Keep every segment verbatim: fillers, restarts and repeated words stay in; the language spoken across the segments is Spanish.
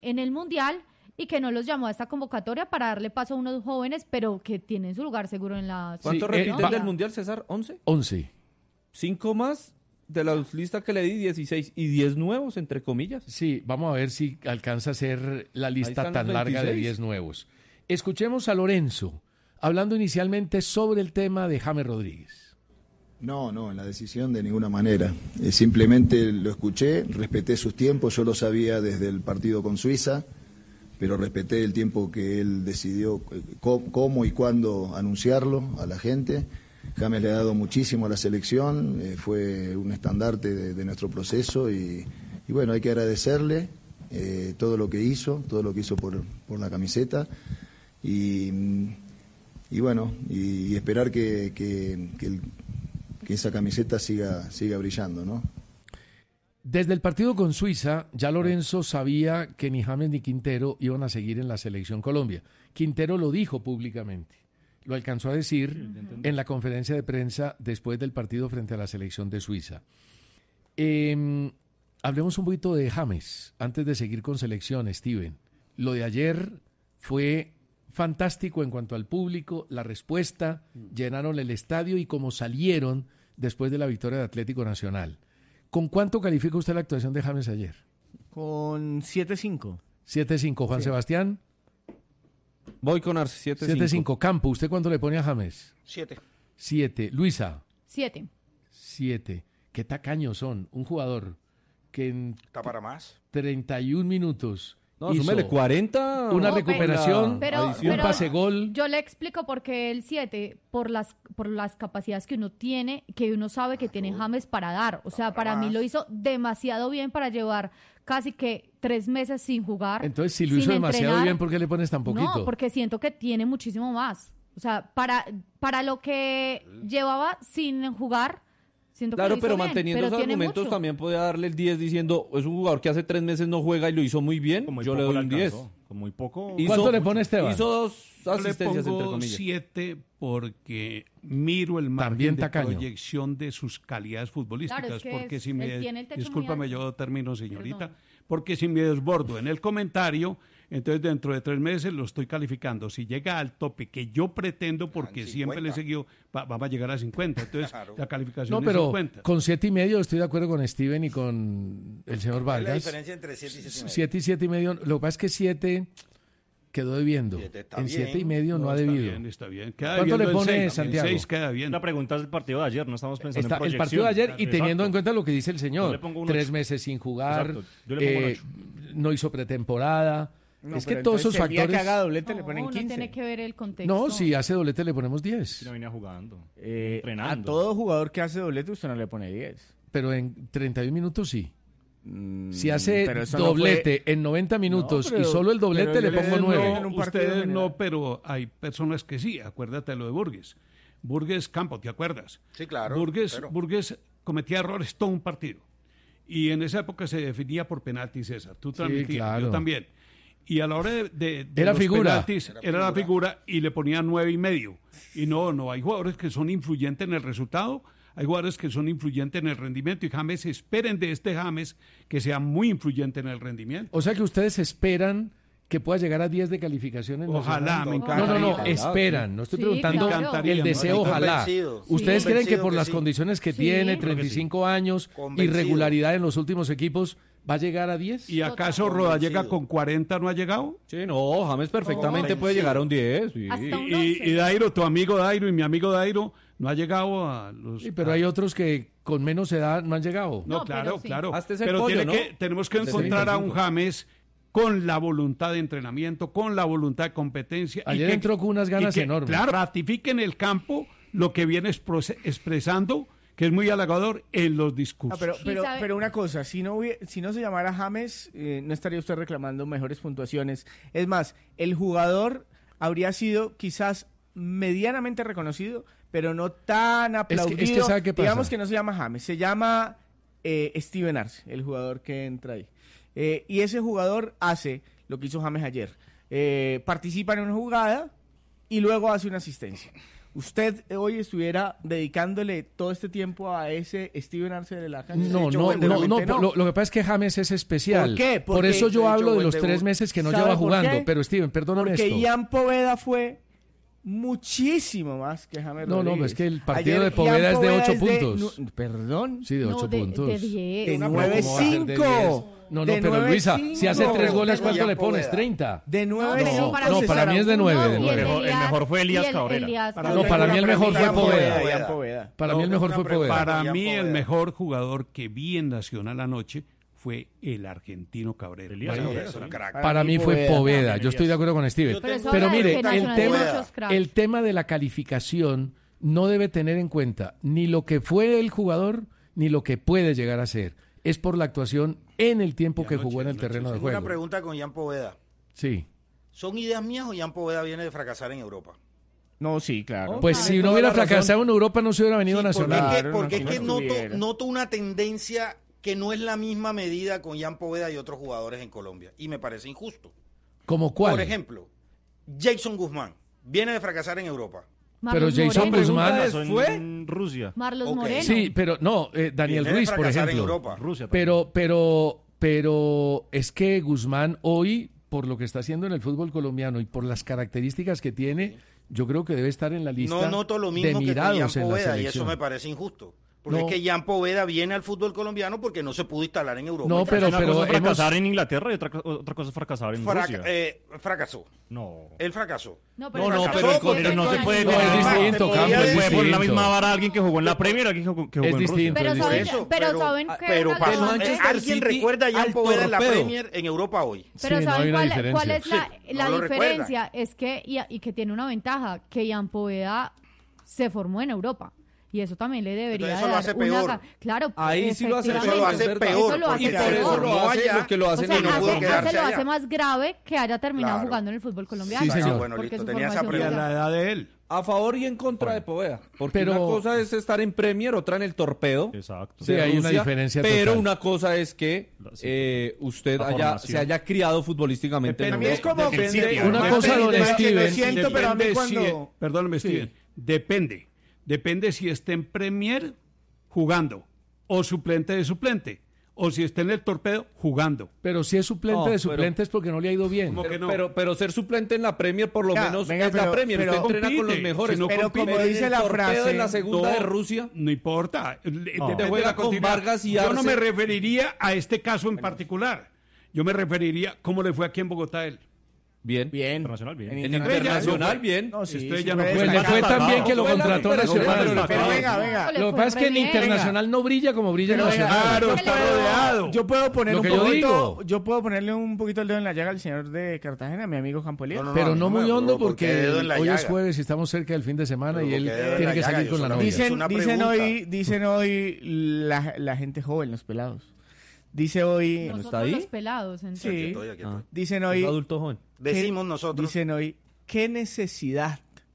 en el Mundial y que no los llamó a esta convocatoria para darle paso a unos jóvenes, pero que tienen su lugar seguro en la... ¿Cuántos Sí, repiten eh, va- del Mundial, César? ¿once? once. ¿Cinco más de la lista que le di? dieciséis. Y diez nuevos, entre comillas. Sí, vamos a ver si alcanza a ser la lista están tan los larga de veintiséis. diez nuevos. Escuchemos a Lorenzo, hablando inicialmente sobre el tema de James Rodríguez. No, no, en la decisión de ninguna manera. Eh, simplemente lo escuché, respeté sus tiempos, yo lo sabía desde el partido con Suiza, pero respeté el tiempo que él decidió eh, cómo, cómo y cuándo anunciarlo a la gente. James le ha dado muchísimo a la selección, eh, fue un estandarte de, de nuestro proceso y, y bueno, hay que agradecerle eh, todo lo que hizo, todo lo que hizo por, por la camiseta y, y bueno, y, y esperar que, que, que, el, que esa camiseta siga, siga brillando, ¿no? Desde el partido con Suiza, ya Lorenzo sabía que ni James ni Quintero iban a seguir en la selección Colombia. Quintero lo dijo públicamente. Lo alcanzó a decir en la conferencia de prensa después del partido frente a la selección de Suiza. Eh, hablemos un poquito de James, antes de seguir con selección, Steven. Lo de ayer fue fantástico en cuanto al público, la respuesta, llenaron el estadio y cómo salieron después de la victoria de Atlético Nacional. ¿Con cuánto califica usted la actuación de James ayer? Con siete cinco. siete cinco, Juan Sí. Sebastián. Voy con Arce, siete cinco. siete cinco, Campo, ¿usted cuánto le pone a James? Siete. siete. Luisa. Siete. siete. Qué tacaños son. Un jugador que en ¿Está para más? treinta y un minutos No, hizo súmele cuarenta. una No, recuperación, pero- un pero- pase gol. Yo le explico por qué el siete, por las por las capacidades que uno tiene, que uno sabe que tiene James para dar. O sea, para mí lo hizo demasiado bien para llevar casi que tres meses sin jugar. Entonces, si lo sin hizo demasiado entrenar. bien, ¿por qué le pones tan poquito? No, porque siento que tiene muchísimo más. O sea, para, para lo que llevaba sin jugar, siento que Claro, lo hizo pero bien, manteniendo pero esos tiene argumentos mucho. también puede darle el diez diciendo, es un jugador que hace tres meses no juega y lo hizo muy bien, Con muy yo le poco doy un le diez. alcanzó, Con muy poco. Hizo- ¿Cuánto le pone Esteban? Hizo dos Yo le asistencias, entre pongo comillas. siete porque miro el margen También de tacaño. proyección de sus calidades futbolísticas. Claro, es que porque es- si me, él tiene el techo muy discúlpame, alto. yo termino, señorita. Perdón. Porque si me desbordo en el comentario, entonces dentro de tres meses lo estoy calificando. Si llega al tope que yo pretendo, porque siempre le he seguido, va- vamos a llegar a cincuenta. Entonces Claro. la calificación No, es pero cincuenta. con siete y medio estoy de acuerdo con Steven y con el señor ¿Cuál es la Vargas. diferencia entre siete y siete y medio? Siete y siete y medio. Lo que pasa es que siete quedó debiendo. Siete está En bien. siete y medio no, ha está debido. bien, está bien. Queda ¿Cuánto le debiendo en pone seis, Santiago? En seis queda bien. La pregunta es el partido de ayer, no estamos pensando Está en el proyección. partido de ayer y Exacto. teniendo en cuenta lo que dice el Yo señor, le pongo un tres ocho. meses sin jugar, Exacto. Yo le pongo un eh, ocho. no hizo pretemporada. No, es que pero todos entonces esos el día factores. que haga doblete le No, ponen uno quince. tiene que ver el contexto. No, si hace doblete le ponemos diez. Si no venía jugando. Eh, a entrenando. todo jugador que hace doblete usted no le pone diez. Pero en treinta y un minutos sí. Mm, Si hace pero eso no doblete fue- en noventa minutos No, pero- y solo el doblete pero le yo le pongo doy nueve. en un partido Ustedes general. no, pero hay personas que sí. Acuérdate lo de Burgues. Burgues Campo, ¿te acuerdas? Sí, claro, Burgues, pero- Burgues cometía errores todo un partido. Y en esa época se definía por penaltis, César. Tú transmitías, claro. yo también. Y a la hora de, de- de Era los figura. penaltis, era, la figura y le ponía nueve y medio. Y no, no, hay jugadores que son influyentes en el resultado, hay jugadores que son influyentes en el rendimiento y James, esperen de este James que sea muy influyente en el rendimiento. O sea que ustedes esperan que pueda llegar a diez de calificación en Ojalá, Nacional. me No, encantaría. no, no, Ojalá, esperan. No estoy Sí, preguntando claro. el deseo, Estoy ojalá. convencido. ¿Ustedes Sí. creen que por Convencido las que sí. condiciones que Sí. tiene, Creo treinta y cinco años, Convencido. irregularidad en los últimos equipos, va a llegar a diez? ¿Y acaso Total. Roda llega Convencido. con cuarenta, no ha llegado? Sí, no, James perfectamente No, puede sí. llegar a un diez. sí. Hasta un Y, once. y Dairo, tu amigo Dairo y mi amigo Dairo, no ha llegado a los... Sí, pero hay otros que con menos edad no han llegado. No, No, claro, pero sí. claro. Hasta ese Pero pollo, tiene ¿no? que, tenemos que De encontrar a un treinta y cinco. James con la voluntad de entrenamiento, con la voluntad de competencia. y Ayer que- entró con unas ganas y que, enormes. Claro, ratifique en el campo lo que viene expro- expresando, que es muy halagador en los Ah, discursos. pero, Sí, pero, sabe- pero una cosa, si no, hubie- si no se llamara James, eh, no estaría usted reclamando mejores puntuaciones. Es más, el jugador habría sido quizás medianamente reconocido, pero no tan que- es que aplaudido. ¿sabe qué pasa? Digamos que no se llama James, se llama eh, Steven Arce, el jugador que entra ahí. Eh, y ese jugador hace lo que hizo James ayer. Eh, participa en una jugada y luego hace una asistencia. ¿usted hoy estuviera dedicándole todo este tiempo a ese Steven Arce de la cancha? No, De hecho, no, no, seguramente no, Lo, lo que pasa es que James es especial. ¿Por qué? Por Porque, eso yo de hablo hecho, de los buen tres debut. meses que no ¿Sabe lleva por jugando. qué? Pero Steven, perdóname Porque esto. Ian Poveda fue muchísimo más que James No, no, Rodríguez. es que el partido Ayer de Poveda Ian es de ocho nu- puntos. ¿Perdón? Sí, de No, ocho de- puntos. de diez. De Una nueve ¿Cómo va a ser de cinco. diez? No, no, De pero nueve Luisa, cinco. si hace tres goles, Tengo ¿cuánto Ian le pones? Poveda. ¿treinta? De nueve pero cinco. para no, mí- para mí es de nueve, de y nueve. El mejor- el mejor fue Elías y el- Cabrera. Elías Para No, mí para mí el mejor fue Ian Poveda. Ian Poveda. Para mí el mejor fue Poveda. Para Ian mí el Poveda. mejor jugador que vi en Nacional anoche fue el argentino Cabrera. Elías Bueno, Cabrera, es un sí. crack. Para mí fue Poveda. Poveda. Yo estoy de acuerdo con Steven. Yo Pero eso Pero habla de mire, que el Nacional tiene tema, muchos cracks. el tema de la calificación no debe tener en cuenta ni lo que fue el jugador ni lo que puede llegar a ser. Es por la actuación en el tiempo que jugó en el terreno de Tengo una juego. pregunta con Ian Poveda. Sí. ¿Son ideas mías o Ian Poveda viene de fracasar en Europa? No, sí, claro. Pues Tiene si no toda hubiera la razón. fracasado en Europa no se hubiera venido a Sí, porque Nacional. es que, Claro, porque no, es que si no noto, estuviera. noto una tendencia que no es la misma medida con Ian Poveda y otros jugadores en Colombia. Y me parece injusto. ¿Como cuál? Por ejemplo, Jason Guzmán viene de fracasar en Europa. Marlos pero Jason Moreno. Guzmán- Pregunta es, ¿fue? En Rusia. Marlos Ok. Moreno. Sí, pero no, eh, Daniel Viene de Ruiz, por fracasar en ejemplo. Europa. Rusia también. Pero, pero, pero es que Guzmán hoy, por lo que está haciendo en el fútbol colombiano y por las características que tiene, yo creo que debe estar en la lista No noto lo de mismo que con Ian mirados en la Poveda y selección. eso me parece injusto. Porque No. es que Ian Poveda viene al fútbol colombiano porque no se pudo instalar en Europa. No, Y pero- Una cosa es hemos- fracasar en Inglaterra y otra, co- otra cosa es fracasar en fraca- Rusia. eh, fracasó. No. Él fracasó. No, No, no, fracasó pero el siempre Pero no con se puede Aguilar. No, es comparar. distinto, Te Campo, podría es decir- puede poner la distinto. misma vara a alguien que jugó en la Premier, alguien que jugó, que jugó Es en Rusia. distinto. Pero es saben, distinto. Eso, pero pero- saben ah, que pero era pasó- lo- Manchester ¿Alguien City recuerda a Ian al Poveda en la torpedo. Premier en Europa hoy? Pero Sí, no hay ¿saben una cuál, diferencia. cuál es la, Sí, la no lo diferencia? Es que, y, y que tiene una ventaja, que Ian Poveda se formó en Europa. Y eso también le debería Entonces eso lo dar hace una peor. ga- Claro, Ahí sí lo hace efectivamente. Eso lo hace es verdad. peor. Eso lo porque hace Y por se eso peor. lo formó hace allá. lo que lo O hacen sea, y no en pudo hace, Europa. quedarse hace lo allá. hace más grave que haya terminado Claro. jugando en el fútbol colombiano. Sí, señor. Ah, bueno, Porque listo, su tenía esa formación Y a pregunta. la edad de él. A favor y en contra de Poveda. Porque Pero- una cosa es estar en Premier, otra en el torpedo. Exacto. Sí, de hay una Rusia, diferencia Pero total. una cosa es que Sí, eh, usted la haya, formación. se haya criado futbolísticamente. en A mí es Europa. como Depende- Una Depende, cosa, don depende, Steven, Lo siento, pero a mí Depende si- cuando... perdóneme, Sí. Steven. Depende. Depende si está en Premier jugando o suplente de suplente o si está en el torpedo jugando. Pero si es suplente No, de pero- suplente es porque no le ha ido bien. ¿Cómo que Pero, no? pero, pero ser suplente en la Premier por lo Ya, menos venga, es la pero- Premier. pero Usted entrena con los compite, mejores. si no Pero como en dice el la torpedo frase, en la segunda No, de Rusia. No importa. Le- depende de juega la con continuidad. Vargas y Yo no Arce. me referiría a este caso en particular. Yo me referiría cómo le fue aquí en Bogotá a él. Bien. Bien. Internacional, bien. En Internacional internacional, fue. bien. No, sí, Esto sí ya fue no fue. Pues le destacado. fue tan bien que lo Fue la contrató superación, Nacional. pero- Pero venga, venga. Le Lo que fue pasa es que re en bien. Internacional no brilla como brilla en Pero venga, Nacional. Claro, Yo está le- rodeado. Yo puedo poner Lo un que yo poquito, digo. yo puedo ponerle un poquito el dedo en la llaga al señor de Cartagena, mi amigo Campo Elías. No, no, Pero a mí no me- muy hondo pero ¿por qué porque dedo en la hoy es llaga? jueves y estamos cerca del fin de semana Pero y ¿por él qué dedo en tiene la que llaga? salir Yo con la solamente- novia. Es Dicen, una dicen pregunta. hoy, dicen hoy la, la gente joven, los pelados. Dice hoy, ¿No Nosotros está ahí? los pelados, entonces. Sí. Estoy aquí, Ah. estoy. dicen Es hoy, adulto joven. Decimos ¿qué- nosotros. dicen hoy, qué necesidad,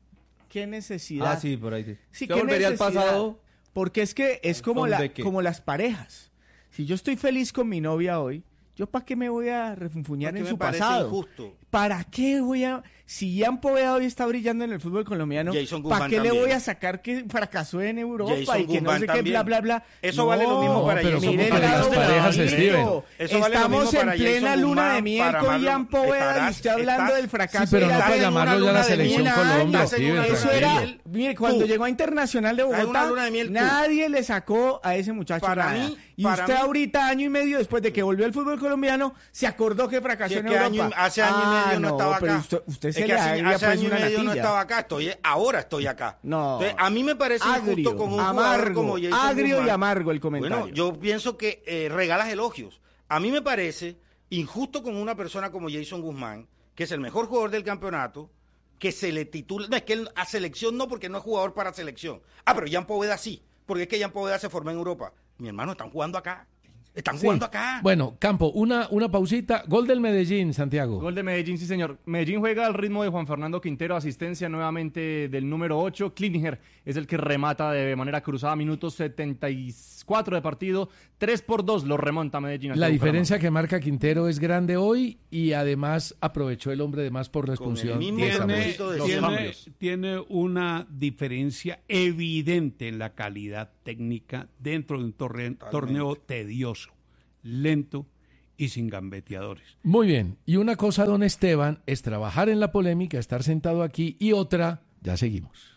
qué necesidad. Ah, sí, por ahí. Sí. Sí, Yo qué volvería al necesidad. pasado. Porque es que es como, ¿Son la, de qué? como las parejas. Si yo estoy feliz con mi novia hoy, ¿yo para qué me voy a refunfuñar Porque en me su parece pasado? injusto. ¿Para qué voy a...? Si Ian Poveda hoy está brillando en el fútbol colombiano, Jason ¿para Guzmán qué le también. voy a sacar que fracasó en Europa Jason y que no Guzmán sé qué, también. bla, bla, bla? Eso vale lo mismo para pero Jason ¿cómo Mire que el Guzmán. las lado parejas, bonito. Steven? Eso vale lo Estamos mismo en para plena Jason luna de Guzmán, miel para con Marlon. Ian Poveda y Estarás- usted hablando estás- del fracaso. Sí, pero de no la para estás en una llamarlo ya la luna de selección miel. Colombia, Estás en Steven, una Eso luna de era, miel. mire, cuando Tú. llegó a Internacional de Estás en una Bogotá, luna de miel, tú. nadie le sacó a ese muchacho Para nada. mí- y para usted mí- ahorita, año y medio después de que volvió al fútbol colombiano, se acordó que fracasó Si es en que Europa. año y- hace año y Ah, medio no, estaba pero acá. usted, usted se es le que hace, había hace puesto año y una medio no natilla. estaba acá, estoy, ahora estoy acá. No. Entonces, a mí me parece Agrio, injusto con un jugador amargo, como Jason agrio y Guzmán. amargo el comentario. Bueno, yo pienso que eh, regalas elogios. A mí me parece injusto con una persona como Jason Guzmán, que es el mejor jugador del campeonato, que se le titula, no es que él a selección no, porque no es jugador para selección. Ah, pero Ian Poveda sí, porque es que Ian Poveda se formó en Europa. Mi hermano, están jugando acá. Están Sí. jugando acá. Bueno, Campo, una, una pausita. Gol del Medellín, Santiago. Gol de Medellín, sí señor. Medellín juega al ritmo de Juan Fernando Quintero, asistencia nuevamente del número ocho. Kliniger es el que remata de manera cruzada, minutos setenta y cuatro de partido, tres por dos lo remonta Medellín. La diferencia que marca Quintero es grande hoy y además aprovechó el hombre de más por la expulsión. mismo de Tiene, Samuel. de tiene, cambios. tiene una diferencia evidente en la calidad técnica dentro de un torre- torneo tedioso, lento y sin gambeteadores. Muy bien. Y una cosa, don Esteban, es trabajar en la polémica, estar sentado aquí, y otra, ya seguimos.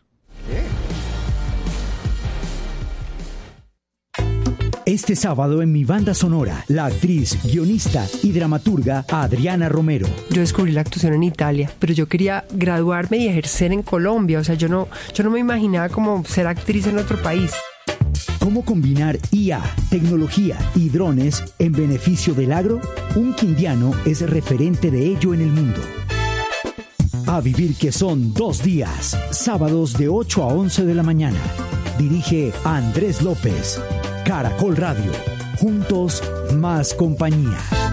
Este sábado en mi banda sonora, la actriz, guionista y dramaturga Adriana Romero. Yo descubrí la actuación en Italia, pero yo quería graduarme y ejercer en Colombia. O sea, yo no, yo no me imaginaba como ser actriz en otro país. ¿Cómo combinar I A, tecnología y drones en beneficio del agro? Un quindiano es referente de ello en el mundo. A vivir que son dos días, sábados de ocho a once de la mañana. Dirige Andrés López. Caracol Radio. Juntos, más compañía.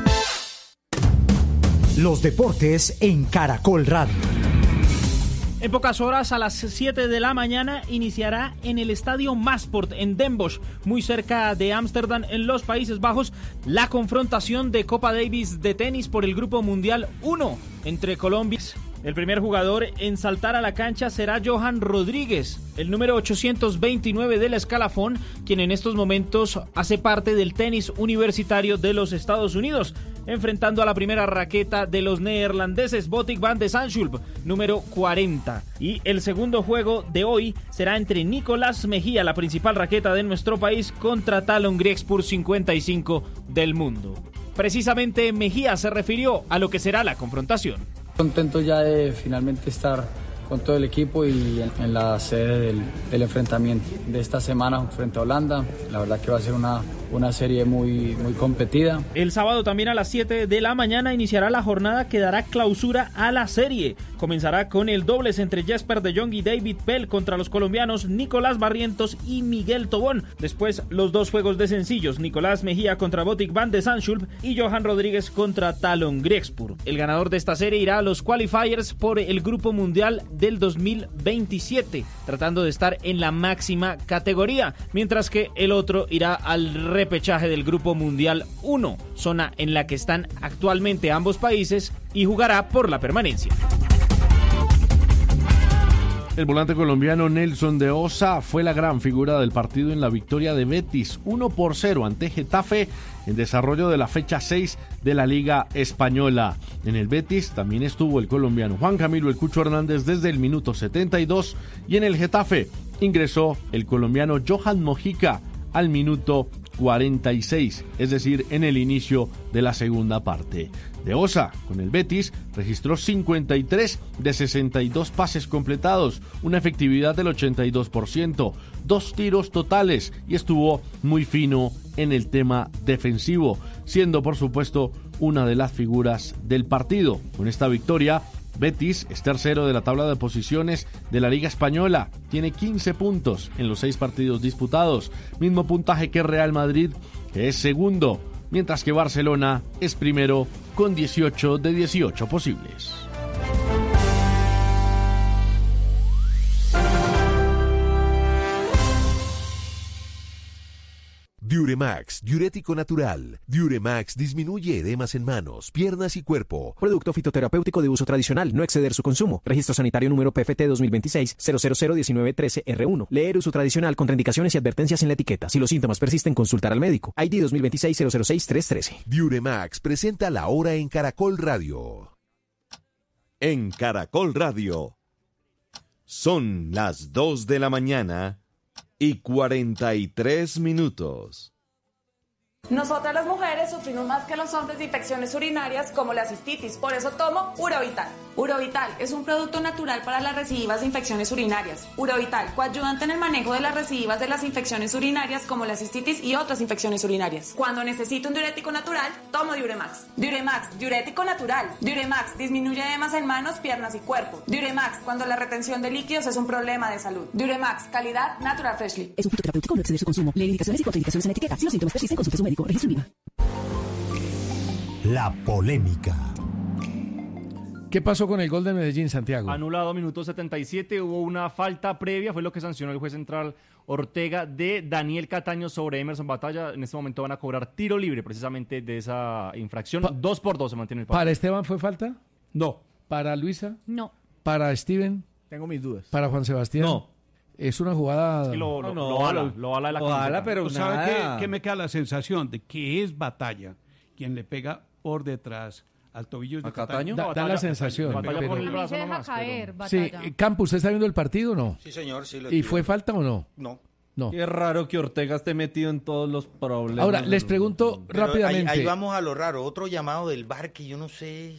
Los deportes en Caracol Radio. En pocas horas, a las siete de la mañana, iniciará en el estadio Masport en Den Bosch, muy cerca de Ámsterdam, en los Países Bajos, la confrontación de Copa Davis de tenis por el Grupo Mundial uno entre Colombia. El primer jugador en saltar a la cancha será Johan Rodríguez, el número ochocientos veintinueve del escalafón, quien en estos momentos hace parte del tenis universitario de los Estados Unidos, enfrentando a la primera raqueta de los neerlandeses Botic van de Zandschulp, número cuarenta. Y el segundo juego de hoy será entre Nicolás Mejía, la principal raqueta de nuestro país, contra Talon Griekspur, cincuenta y cinco del mundo. Precisamente Mejía se refirió a lo que será la confrontación. Contento ya de finalmente estar con todo el equipo y en, en la sede del, del enfrentamiento de esta semana frente a Holanda. La verdad que va a ser una, una serie muy, muy competida. El sábado también a las siete de la mañana iniciará la jornada que dará clausura a la serie. Comenzará con el dobles entre Jesper de Jong y David Pell contra los colombianos Nicolás Barrientos y Miguel Tobón. Después los dos juegos de sencillos, Nicolás Mejía contra Botic van de Zandschulp y Johan Rodríguez contra Talon Griekspur. El ganador de esta serie irá a los qualifiers por el Grupo Mundial del dos mil veintisiete, tratando de estar en la máxima categoría, mientras que el otro irá al repechaje del Grupo Mundial uno, zona en la que están actualmente ambos países, y jugará por la permanencia. El volante colombiano Nelson de Osa fue la gran figura del partido en la victoria de Betis uno por cero ante Getafe en desarrollo de la fecha seis de la Liga Española. En el Betis también estuvo el colombiano Juan Camilo El Cucho Hernández desde el minuto setenta y dos y en el Getafe ingresó el colombiano Johan Mojica al minuto cuarenta y seis, es decir, en el inicio de la segunda parte. De Osa, con el Betis, registró cincuenta y tres de sesenta y dos pases completados, una efectividad del ochenta y dos por ciento, dos tiros totales y estuvo muy fino en el tema defensivo, siendo por supuesto una de las figuras del partido. Con esta victoria, Betis es tercero de la tabla de posiciones de la Liga Española, tiene quince puntos en los seis partidos disputados, mismo puntaje que Real Madrid, que es segundo, mientras que Barcelona es primero con dieciocho de dieciocho posibles. Diuremax, diurético natural. Diuremax disminuye edemas en manos, piernas y cuerpo. Producto fitoterapéutico de uso tradicional, no exceder su consumo. Registro sanitario número P F T dos mil veintiséis cero cero cero diecinueve trece R uno. Leer uso tradicional, contraindicaciones y advertencias en la etiqueta. Si los síntomas persisten, consultar al médico. I D dos mil veintiséis cero cero seis tres trece. Diuremax presenta la hora en Caracol Radio. En Caracol Radio. Son las dos de la mañana y cuarenta y tres minutos. Nosotras las mujeres sufrimos más que los hombres de infecciones urinarias como la cistitis, por eso tomo Urovital. Urovital es un producto natural para las recidivas de infecciones urinarias. Urovital, coayudante en el manejo de las recidivas de las infecciones urinarias como la cistitis y otras infecciones urinarias. Cuando necesito un diurético natural, tomo Diuremax. Diuremax, diurético natural. Diuremax disminuye edemas en manos, piernas y cuerpo. Diuremax, cuando la retención de líquidos es un problema de salud. Diuremax, calidad Natural Freshly. Es un fitoterapéutico, no exceder su consumo. Leer indicaciones y contraindicaciones en la etiqueta. Si los síntomas persisten, consulte a su médico. público. Registro IVA. La polémica. ¿Qué pasó con el gol de Medellín, Santiago? Anulado, minuto setenta y siete, hubo una falta previa, fue lo que sancionó el juez central Ortega de Daniel Cataño sobre Emerson Batalla. En este momento van a cobrar tiro libre precisamente de esa infracción. Pa- dos por dos se mantiene el partido. ¿Para Esteban fue falta? No. ¿Para Luisa? No. ¿Para Steven? Tengo mis dudas. ¿Para Juan Sebastián? No. Es una jugada... Es que lo, lo, no, lo ala, lo- lo ala de la Ojalá, camiseta. pero ¿sabe nada. qué, qué me queda la sensación? De que es Batalla quien le pega por detrás al tobillo de ¿A Cataño? Da, da la sensación. Batalla pero- por el A mí brazo se deja nomás, caer, pero- Sí, Batalla. eh, Campo, ¿usted está viendo el partido o no? Sí, señor, sí lo ¿Y estoy fue viendo. falta o no? No. No. Qué raro que Ortega esté metido en todos los problemas. Ahora, de les los- pregunto Pero ahí, rápidamente. ahí vamos a lo raro. Otro llamado del V A R que yo no sé.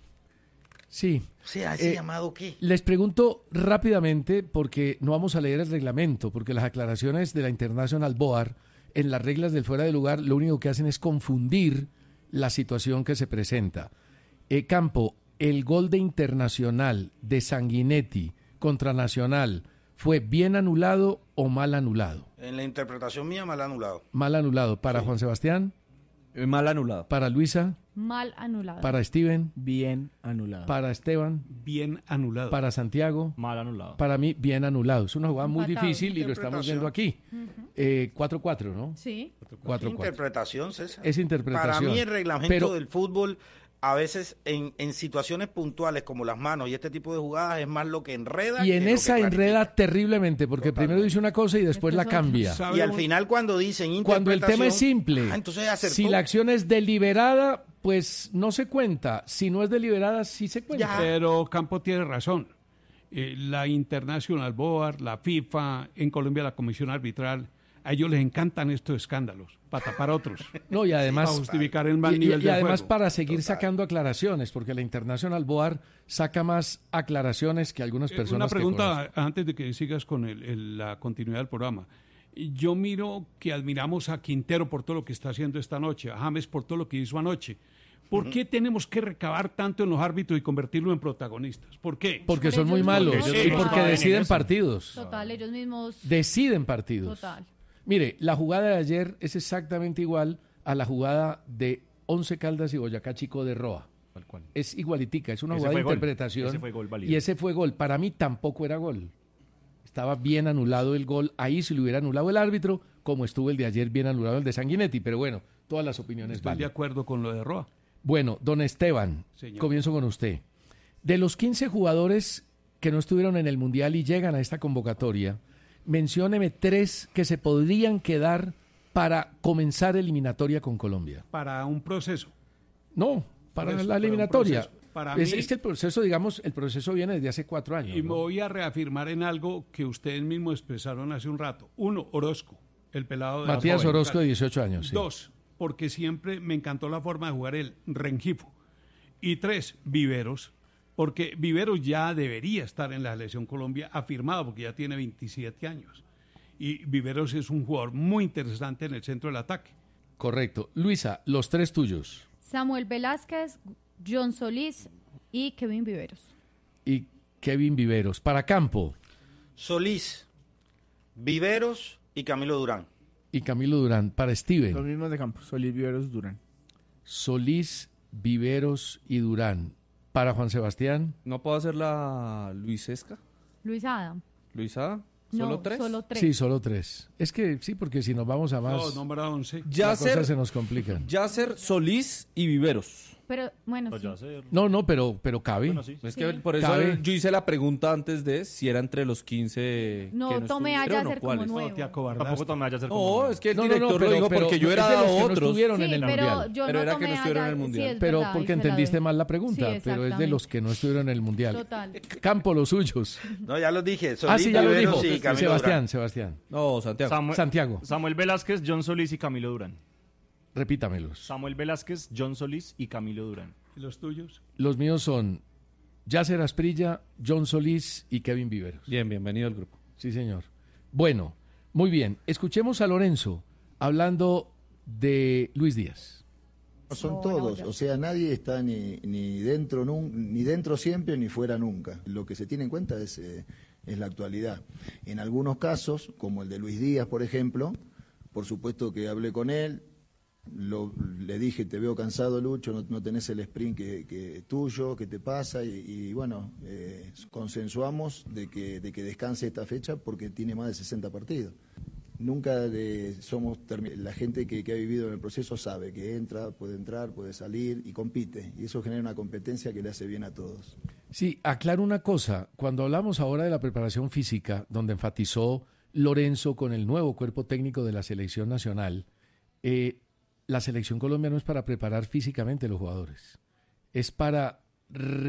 Sí. O sea, ¿ese Eh, llamado qué? Les pregunto rápidamente, porque no vamos a leer el reglamento, porque las aclaraciones de la International Board en las reglas del fuera de lugar lo único que hacen es confundir la situación que se presenta. Eh, Campo, el gol de Internacional de Sanguinetti contra Nacional, ¿fue bien anulado o mal anulado? En la interpretación mía, mal anulado. Mal anulado. ¿Para Juan Sebastián? Eh, Mal anulado. ¿Para Luisa? Mal anulado. ¿Para Steven? Bien anulado. ¿Para Esteban? Bien anulado. ¿Para Santiago? Mal anulado. Para mí, bien anulado. Es una jugada muy Empatado. difícil y lo estamos viendo aquí. Eh, cuatro cuatro, ¿no? Sí. cuatro cuatro. Interpretación, César. Es interpretación. Para mí el reglamento Pero- del fútbol, a veces en, en situaciones puntuales como las manos y este tipo de jugadas, es más lo que enreda. Y que en lo que esa clarifica. enreda terriblemente, porque primero dice una cosa y después la cambia. Y al final cuando dicen Cuando el tema es interpretación, simple, ah, entonces acertó. si la acción es deliberada, pues no se cuenta. Si no es deliberada, sí se cuenta. Pero Campo tiene razón. Eh, la International Board, la FIFA, en Colombia la Comisión Arbitral, a ellos les encantan estos escándalos, para tapar otros. No, y además, para justificar el mal y, nivel y del además juego. para seguir sacando aclaraciones, porque la International Board saca más aclaraciones que algunas Eh, personas. Una que pregunta conocen. antes de que sigas con el- el- la continuidad del programa. Yo miro que admiramos a Quintero por todo lo que está haciendo esta noche, a James por todo lo que hizo anoche. ¿Por Ujú. qué tenemos que recabar tanto en los árbitros y convertirlos en protagonistas? ¿Por qué? Porque son muy malos Porque y ellos porque saben deciden eso. partidos. Total, ellos mismos. Deciden partidos. Total. Mire, la jugada de ayer es exactamente igual a la jugada de Once Caldas y Boyacá Chico de Roa. Es igualitica, es una Ese jugada de fue gol. interpretación. Ese fue gol válido. Y ese fue gol. Para mí tampoco era gol. Estaba bien anulado el gol. Ahí si lo hubiera anulado el árbitro, como estuvo el de ayer bien anulado el de Sanguinetti. Pero bueno, todas las opiniones Estoy de valen. acuerdo con lo de Roa. Bueno, don Esteban, Señor. comienzo con usted. De los quince jugadores que no estuvieron en el Mundial y llegan a esta convocatoria, mencióneme tres que se podrían quedar para comenzar eliminatoria con Colombia. Para un proceso. No, para Por eso, la para un eliminatoria. proceso. Para es, mí- es que el proceso, digamos, el proceso viene desde hace cuatro años. Y me ¿no? voy a reafirmar en algo que ustedes mismos expresaron hace un rato. Uno, Orozco, el pelado de la Matías joven. Orozco, de dieciocho años. sí. Dos, porque siempre me encantó la forma de jugar el Rengifo. Y tres, Viveros, porque Viveros ya debería estar en la selección Colombia afirmado, porque ya tiene veintisiete años. Y Viveros es un jugador muy interesante en el centro del ataque. Correcto. Luisa, los tres tuyos. Samuel Velázquez, John Solís y Kevin Viveros. Y Kevin Viveros. Para Campo. Solís, Viveros y Camilo Durán. Y Camilo Durán. Para Steven. Los mismos de campo, Solís, Viveros, Durán. Solís, Viveros y Durán. Para Juan Sebastián. ¿No puedo hacer la Luisesca? Luis Adam. ¿Luisa? ¿Solo No, tres? solo tres. Sí, solo tres. Es que sí, porque si nos vamos a más, No, nombra once. las Yasser, cosas se nos complican. Yasser, Solís y Viveros. Pero bueno, sí. No, no, pero, pero cabe. Es Sí. que por eso Cabe. yo hice la pregunta antes de si era entre los quince No, que no tome a estuvieron o Yasser como cuáles. nuevo. No, te acobardaste. Tampoco tomé a Yasser como No, nuevo. es que el No, no, no, director pero- lo dijo pero porque yo es era de los que no otros. estuvieron Sí, en el pero Mundial. yo Pero no era que tomé no a estuvieron en el Yasser. Mundial. Sí, es Pero verdad, porque hice la entendiste de- mal la pregunta, Sí, pero es de los que no estuvieron en el Mundial. Total. Campo, los suyos. No, ya los dije. Solís, Ah, sí, ya lo Viveros dijo. y Camilo Sebastián, Durán. Sebastián. No, Santiago. Samuel, Santiago. Samuel Velázquez, John Solís y Camilo Durán. Repítamelos. Samuel Velázquez, John Solís y Camilo Durán. ¿Y los tuyos? Los míos son Yasser Asprilla, John Solís y Kevin Viveros. Bien, bienvenido al grupo. Sí, señor. Bueno, muy bien. Escuchemos a Lorenzo hablando de Luis Díaz. Son todos, o sea, nadie está ni, ni dentro nun- ni dentro siempre ni fuera nunca. Lo que se tiene en cuenta es, eh, es la actualidad. En algunos casos, como el de Luis Díaz, por ejemplo, por supuesto que hablé con él, Lo, le dije, te veo cansado, Lucho, no, no tenés el sprint que, que tuyo, ¿qué te pasa? Y, y bueno, eh, consensuamos de que, de que descanse esta fecha porque tiene más de sesenta partidos. Nunca de, somos la gente que, que ha vivido en el proceso sabe que entra, puede entrar, puede salir y compite. Y eso genera una competencia que le hace bien a todos. Sí, aclaro una cosa. Cuando hablamos ahora de la preparación física, donde enfatizó Lorenzo con el nuevo cuerpo técnico de la selección nacional, eh, la selección Colombia no es para preparar físicamente a los jugadores, es para